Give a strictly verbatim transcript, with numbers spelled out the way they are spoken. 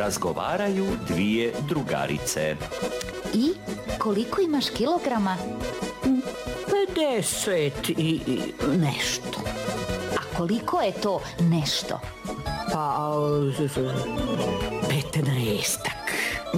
razgovaraju dvije drugarice. I koliko imaš kilograma? pedeset i nešto. A koliko je to nešto? Pa, petnaestak.